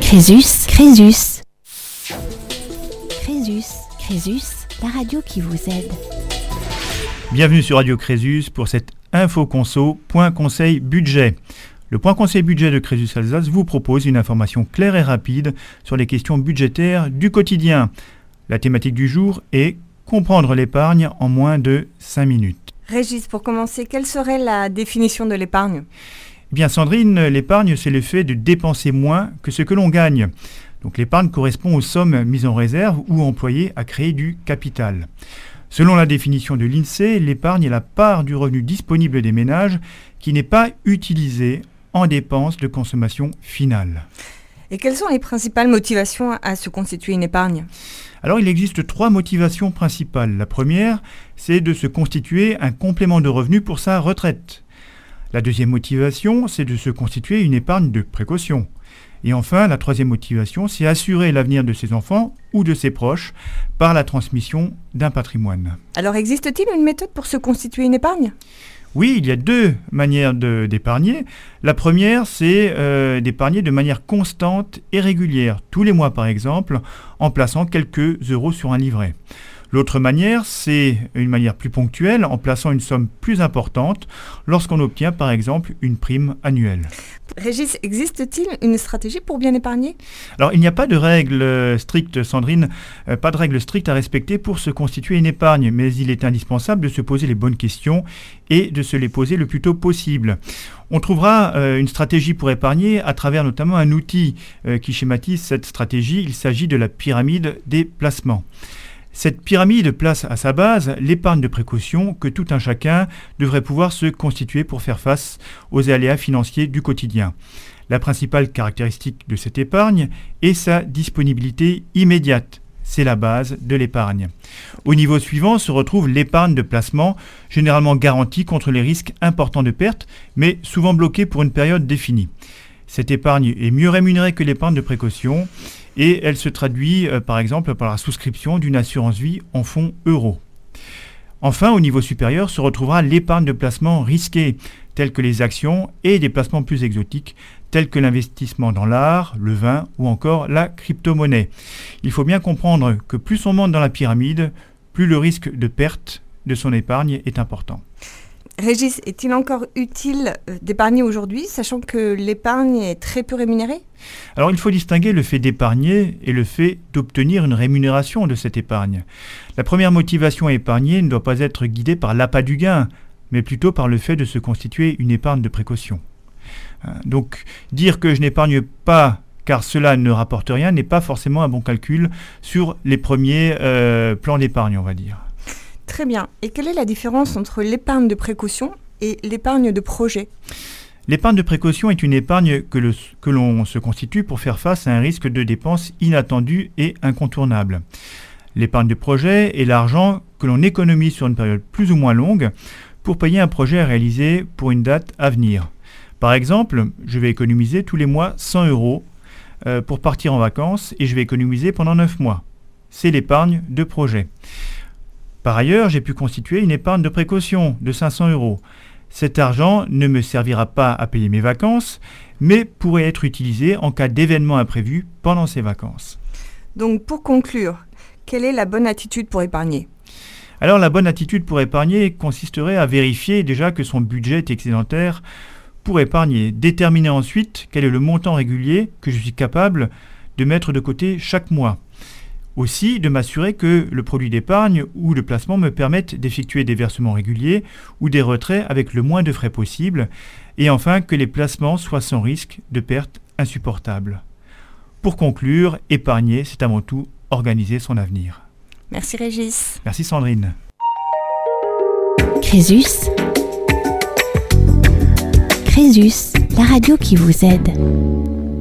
Crésus, Crésus. Crésus, Crésus, la radio qui vous aide. Bienvenue sur Radio Crésus pour cette info conso, point conseil budget. Le point conseil budget de Crésus Alsace vous propose une information claire et rapide sur les questions budgétaires du quotidien. La thématique du jour est comprendre l'épargne en moins de 5 minutes. Régis, pour commencer, quelle serait la définition de l'épargne ? Eh bien Sandrine, l'épargne c'est le fait de dépenser moins que ce que l'on gagne. Donc l'épargne correspond aux sommes mises en réserve ou employées à créer du capital. Selon la définition de l'INSEE, l'épargne est la part du revenu disponible des ménages qui n'est pas utilisée en dépenses de consommation finale. Et quelles sont les principales motivations à se constituer une épargne ? Alors il existe 3 motivations principales. La première, c'est de se constituer un complément de revenu pour sa retraite. La deuxième motivation, c'est de se constituer une épargne de précaution. Et enfin, la troisième motivation, c'est assurer l'avenir de ses enfants ou de ses proches par la transmission d'un patrimoine. Alors existe-t-il une méthode pour se constituer une épargne ? Oui, il y a 2 manières d'épargner. La première, c'est d'épargner de manière constante et régulière, tous les mois par exemple, en plaçant quelques euros sur un livret. L'autre manière, c'est une manière plus ponctuelle, en plaçant une somme plus importante lorsqu'on obtient par exemple une prime annuelle. Régis, existe-t-il une stratégie pour bien épargner ? Alors il n'y a pas de règle stricte, Sandrine, pas de règle stricte à respecter pour se constituer une épargne, mais il est indispensable de se poser les bonnes questions et de se les poser le plus tôt possible. On trouvera une stratégie pour épargner à travers notamment un outil qui schématise cette stratégie. Il s'agit de la pyramide des placements. Cette pyramide place à sa base l'épargne de précaution que tout un chacun devrait pouvoir se constituer pour faire face aux aléas financiers du quotidien. La principale caractéristique de cette épargne est sa disponibilité immédiate. C'est la base de l'épargne. Au niveau suivant se retrouve l'épargne de placement, généralement garantie contre les risques importants de perte, mais souvent bloquée pour une période définie. Cette épargne est mieux rémunérée que l'épargne de précaution et elle se traduit par exemple par la souscription d'une assurance vie en fonds euros. Enfin, au niveau supérieur se retrouvera l'épargne de placement risquée, telle que les actions, et des placements plus exotiques, tels que l'investissement dans l'art, le vin ou encore la crypto-monnaie. Il faut bien comprendre que plus on monte dans la pyramide, plus le risque de perte de son épargne est important. Régis, est-il encore utile d'épargner aujourd'hui, sachant que l'épargne est très peu rémunérée ? Alors il faut distinguer le fait d'épargner et le fait d'obtenir une rémunération de cette épargne. La première motivation à épargner ne doit pas être guidée par l'appât du gain, mais plutôt par le fait de se constituer une épargne de précaution. Donc dire que je n'épargne pas car cela ne rapporte rien n'est pas forcément un bon calcul sur les premiers plans d'épargne, on va dire. Très bien. Et quelle est la différence entre l'épargne de précaution et l'épargne de projet ? L'épargne de précaution est une épargne que l'on se constitue pour faire face à un risque de dépenses inattendu et incontournable. L'épargne de projet est l'argent que l'on économise sur une période plus ou moins longue pour payer un projet à réaliser pour une date à venir. Par exemple, je vais économiser tous les mois 100 euros pour partir en vacances et je vais économiser pendant 9 mois. C'est l'épargne de projet. Par ailleurs, j'ai pu constituer une épargne de précaution de 500 euros. Cet argent ne me servira pas à payer mes vacances, mais pourrait être utilisé en cas d'événement imprévu pendant ces vacances. Donc pour conclure, quelle est la bonne attitude pour épargner ? Alors la bonne attitude pour épargner consisterait à vérifier déjà que son budget est excédentaire pour épargner. Déterminer ensuite quel est le montant régulier que je suis capable de mettre de côté chaque mois. Aussi, de m'assurer que le produit d'épargne ou de placement me permette d'effectuer des versements réguliers ou des retraits avec le moins de frais possible. Et enfin, que les placements soient sans risque de perte insupportable. Pour conclure, épargner, c'est avant tout organiser son avenir. Merci Régis. Merci Sandrine. Crésus, Crésus, la radio qui vous aide.